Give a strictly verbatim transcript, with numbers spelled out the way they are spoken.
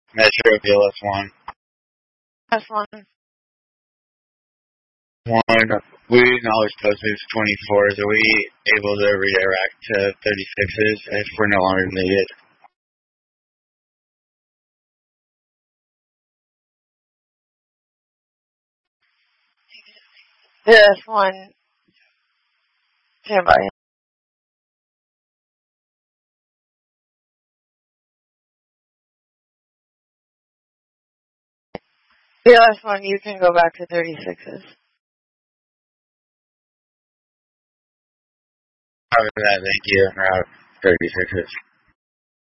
Metro B L S one. That's one. One, we acknowledge postmates twenty-fours. Are we able to redirect to thirty-sixes if we're no longer needed? Yeah, that's one. Stand by. Yeah, that's one. You can go back to thirty-sixes. Copy that, thank you. Route thirty-sixes.